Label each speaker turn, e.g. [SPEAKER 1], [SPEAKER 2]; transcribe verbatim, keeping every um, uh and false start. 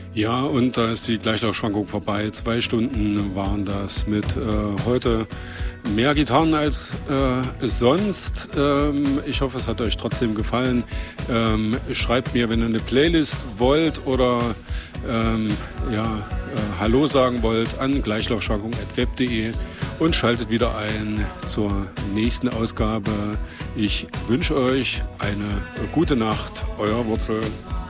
[SPEAKER 1] Ja, und da ist die Gleichlaufschwankung vorbei. Zwei Stunden waren das mit äh, heute mehr Gitarren als äh, sonst. Ähm, ich hoffe, es hat euch trotzdem gefallen. Ähm, schreibt mir, wenn ihr eine Playlist wollt oder ähm, ja, äh, Hallo sagen wollt, an gleichlaufschwankung at web punkt de und schaltet wieder ein zur nächsten Ausgabe. Ich wünsche euch eine gute Nacht. Euer Wurzel.